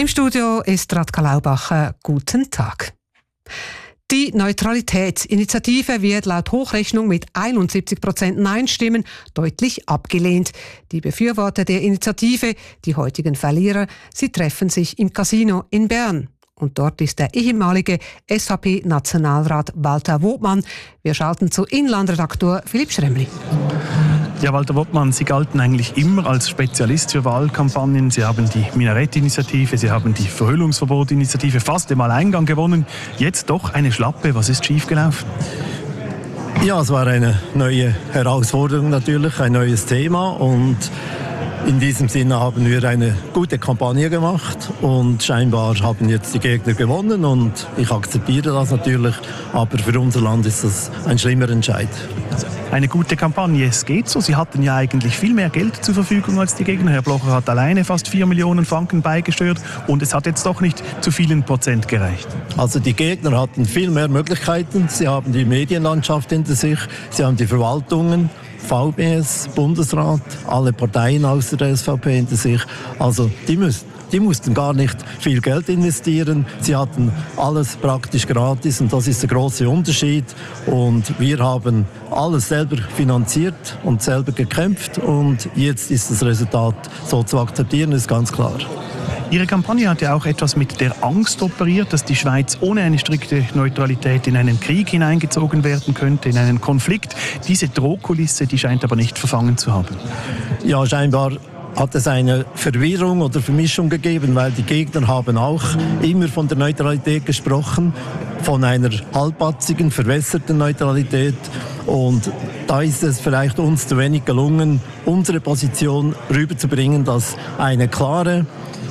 Im Studio ist Radka Laubacher. Guten Tag. Die Neutralitätsinitiative wird laut Hochrechnung mit 71% Nein-Stimmen deutlich abgelehnt. Die Befürworter der Initiative, die heutigen Verlierer, sie treffen sich im Casino in Bern. Und dort ist der ehemalige SVP-Nationalrat Walter Wotmann. Wir schalten zu Inlandredaktor Philipp Schremli. Ja, Walter Wotmann, Sie galten eigentlich immer als Spezialist für Wahlkampagnen. Sie haben die Minarett-Initiative, Sie haben die Verhüllungsverbot-Initiative fast im Alleingang gewonnen. Jetzt doch eine Schlappe. Was ist schiefgelaufen? Ja, es war eine neue Herausforderung natürlich, ein neues Thema. Und in diesem Sinne haben wir eine gute Kampagne gemacht und scheinbar haben jetzt die Gegner gewonnen und ich akzeptiere das natürlich, aber für unser Land ist das ein schlimmer Entscheid. Eine gute Kampagne, es geht so. Sie hatten ja eigentlich viel mehr Geld zur Verfügung als die Gegner. Herr Blocher hat alleine fast 4 Millionen Franken beigesteuert und es hat jetzt doch nicht zu vielen Prozent gereicht. Also die Gegner hatten viel mehr Möglichkeiten. Sie haben die Medienlandschaft hinter sich, sie haben die Verwaltungen, VBS, Bundesrat, alle Parteien außer der SVP hinter sich. Also die mussten gar nicht viel Geld investieren. Sie hatten alles praktisch gratis und das ist der große Unterschied. Und wir haben alles selber finanziert und selber gekämpft und jetzt ist das Resultat so zu akzeptieren, ist ganz klar. Ihre Kampagne hat ja auch etwas mit der Angst operiert, dass die Schweiz ohne eine strikte Neutralität in einen Krieg hineingezogen werden könnte, in einen Konflikt. Diese Drohkulisse, die scheint aber nicht verfangen zu haben. Ja, scheinbar hat es eine Verwirrung oder Vermischung gegeben, weil die Gegner haben auch immer von der Neutralität gesprochen, von einer halbpatzigen, verwässerten Neutralität. Und da ist es vielleicht uns zu wenig gelungen, unsere Position rüberzubringen, dass eine klar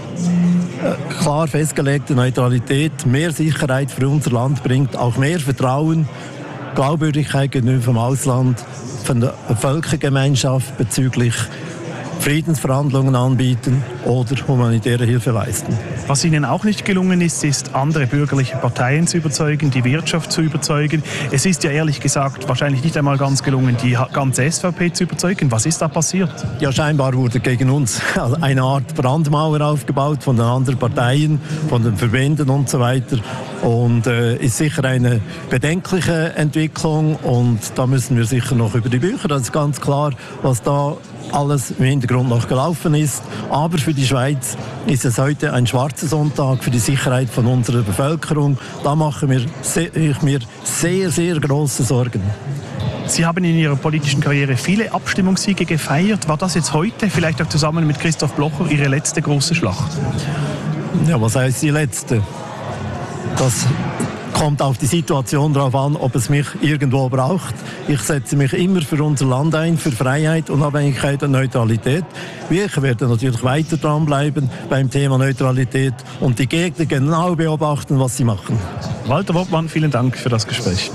festgelegte Neutralität mehr Sicherheit für unser Land bringt, auch mehr Vertrauen, Glaubwürdigkeit gegenüber vom Ausland, von der Völkergemeinschaft bezüglich Friedensverhandlungen anbieten oder humanitäre Hilfe leisten. Was Ihnen auch nicht gelungen ist, ist, andere bürgerliche Parteien zu überzeugen, die Wirtschaft zu überzeugen. Es ist ja ehrlich gesagt wahrscheinlich nicht einmal ganz gelungen, die ganze SVP zu überzeugen. Was ist da passiert? Ja, scheinbar wurde gegen uns eine Art Brandmauer aufgebaut von den anderen Parteien, von den Verbänden und so weiter. Und ist sicher eine bedenkliche Entwicklung und da müssen wir sicher noch über die Bücher. Das ist ganz klar, was da alles im Hintergrund noch gelaufen ist. Aber für die Schweiz ist es heute ein schwarzer Sonntag für die Sicherheit von unserer Bevölkerung. Da mache ich mir sehr, sehr große Sorgen. Sie haben in Ihrer politischen Karriere viele Abstimmungssiege gefeiert. War das jetzt heute, vielleicht auch zusammen mit Christoph Blocher, Ihre letzte große Schlacht? Ja, was heißt die letzte? Das kommt auf die Situation drauf an, ob es mich irgendwo braucht. Ich setze mich immer für unser Land ein, für Freiheit, Unabhängigkeit und Neutralität. Wir werden natürlich weiter dranbleiben beim Thema Neutralität und die Gegner genau beobachten, was sie machen. Walter Wotmann, vielen Dank für das Gespräch.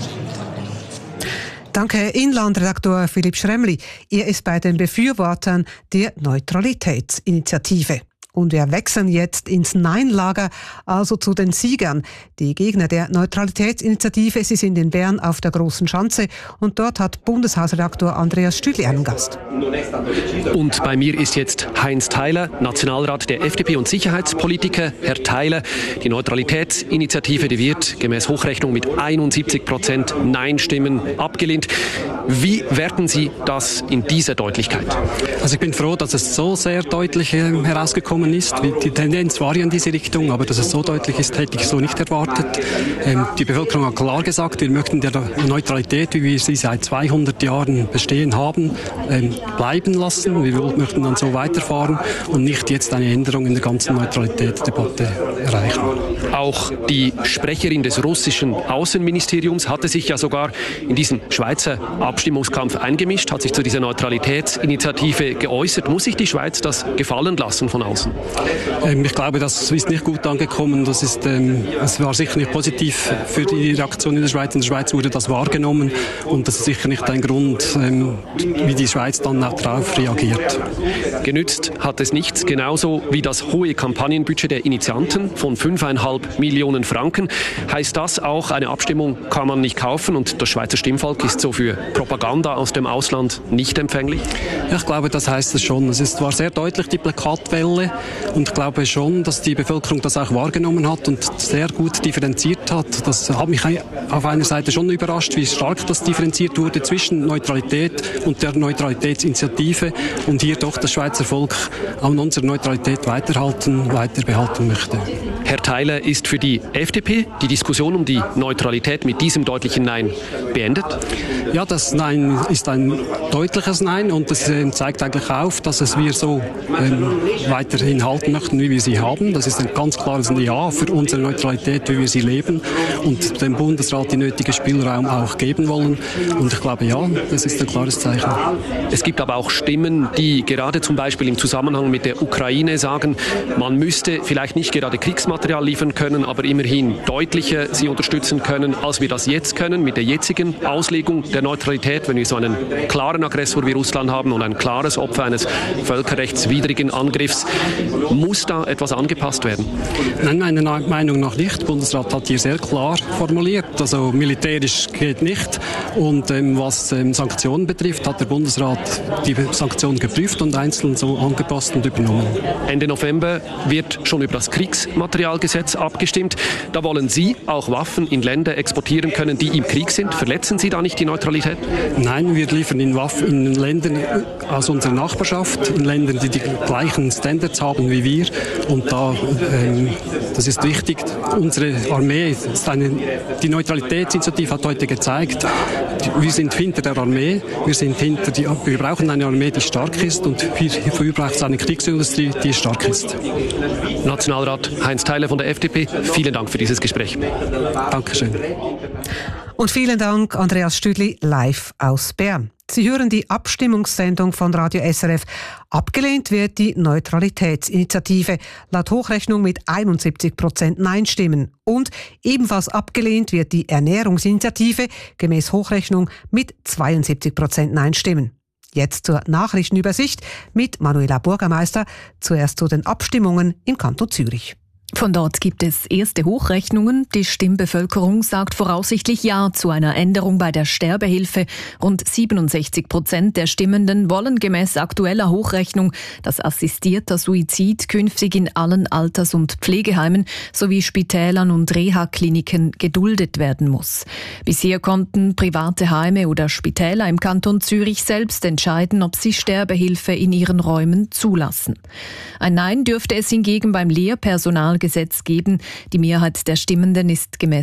Danke, Inlandredaktor Philipp Schremli. Er ist bei den Befürwortern der Neutralitätsinitiative. Und wir wechseln jetzt ins Nein-Lager, also zu den Siegern. Die Gegner der Neutralitätsinitiative, sie sind in Bern auf der Großen Schanze und dort hat Bundeshausredaktor Andreas Stüdli einen Gast. Und bei mir ist jetzt Heinz Theiler, Nationalrat der FDP und Sicherheitspolitiker. Herr Theiler, die Neutralitätsinitiative, die wird gemäß Hochrechnung mit 71% Nein-Stimmen abgelehnt. Wie werten Sie das in dieser Deutlichkeit? Also ich bin froh, dass es so sehr deutlich herausgekommen ist. Die Tendenz war ja in diese Richtung, aber dass es so deutlich ist, hätte ich so nicht erwartet. Die Bevölkerung hat klar gesagt, wir möchten der Neutralität, wie wir sie seit 200 Jahren bestehen haben, bleiben lassen. Wir möchten dann so weiterfahren und nicht jetzt eine Änderung in der ganzen Neutralitätsdebatte erreichen. Auch die Sprecherin des russischen Außenministeriums hatte sich ja sogar in diesen Schweizer Abstimmungskampf eingemischt, hat sich zu dieser Neutralitätsinitiative geäußert. Muss sich die Schweiz das gefallen lassen von außen? Ich glaube, das ist nicht gut angekommen. Das war sicher nicht positiv für die Reaktion in der Schweiz. In der Schweiz wurde das wahrgenommen und das ist sicher nicht ein Grund, wie die Schweiz dann darauf reagiert. Genützt hat es nichts, genauso wie das hohe Kampagnenbudget der Initianten von 5,5 Millionen Franken. Heißt das auch, eine Abstimmung kann man nicht kaufen und das Schweizer Stimmvolk ist so für Propaganda aus dem Ausland nicht empfänglich? Ja, ich glaube, das heißt es schon. Es ist zwar sehr deutlich die Plakatwelle und ich glaube schon, dass die Bevölkerung das auch wahrgenommen hat und sehr gut differenziert hat. Das hat mich auf einer Seite schon überrascht, wie stark das differenziert wurde zwischen Neutralität und der Neutralitätsinitiative und hier doch das Schweizer Volk an unserer Neutralität weiterbehalten möchte. Herr Theiler, ist für die FDP die Diskussion um die Neutralität mit diesem deutlichen Nein beendet? Ja, das Nein ist ein deutliches Nein und das zeigt eigentlich auf, dass wir so weiterhin halten möchten, wie wir sie haben. Das ist ein ganz klares Ja für unsere Neutralität, wie wir sie leben und dem Bundesrat den nötigen Spielraum auch geben wollen. Und ich glaube, ja, das ist ein klares Zeichen. Es gibt aber auch Stimmen, die gerade zum Beispiel im Zusammenhang mit der Ukraine sagen, man müsste vielleicht nicht gerade Kriegsmaterial liefern können, aber immerhin deutlicher sie unterstützen können, als wir das jetzt können, mit der jetzigen Auslegung der Neutralität, wenn wir so einen klaren Aggressor wie Russland haben und ein klares Opfer eines völkerrechtswidrigen Angriffs. Muss da etwas angepasst werden? Nein, meiner Meinung nach nicht. Der Bundesrat hat hier sehr klar formuliert, also militärisch geht nicht. Und was Sanktionen betrifft, hat der Bundesrat die Sanktionen geprüft und einzeln so angepasst und übernommen. Ende November wird schon über das Kriegsmaterialgesetz abgestimmt. Da wollen Sie auch Waffen in Länder exportieren können, die im Krieg sind. Verletzen Sie da nicht die Neutralität? Nein, wir liefern in Waffen in Ländern aus unserer Nachbarschaft, in Ländern, die die gleichen Standards haben wie wir. Und das ist wichtig. Unsere Armee, die Neutralitätsinitiative hat heute gezeigt, wir sind hinter der Armee, wir brauchen eine Armee, die stark ist und wir brauchen eine Kriegsindustrie, die stark ist. Nationalrat Heinz Theiler von der FDP, vielen Dank für dieses Gespräch. Dankeschön. Und vielen Dank, Andreas Stüdli, live aus Bern. Sie hören die Abstimmungssendung von Radio SRF. Abgelehnt wird die Neutralitätsinitiative, laut Hochrechnung mit 71% Nein-Stimmen. Und ebenfalls abgelehnt wird die Ernährungsinitiative, gemäß Hochrechnung mit 72% Nein-Stimmen. Jetzt zur Nachrichtenübersicht mit Manuela Bürgermeister. Zuerst zu den Abstimmungen im Kanton Zürich. Von dort gibt es erste Hochrechnungen. Die Stimmbevölkerung sagt voraussichtlich Ja zu einer Änderung bei der Sterbehilfe. Rund 67% der Stimmenden wollen gemäß aktueller Hochrechnung, dass assistierter Suizid künftig in allen Alters- und Pflegeheimen sowie Spitälern und Reha-Kliniken geduldet werden muss. Bisher konnten private Heime oder Spitäler im Kanton Zürich selbst entscheiden, ob sie Sterbehilfe in ihren Räumen zulassen. Ein Nein dürfte es hingegen beim Lehrpersonalgesetz geben. Die Mehrheit der Stimmenden ist gemäß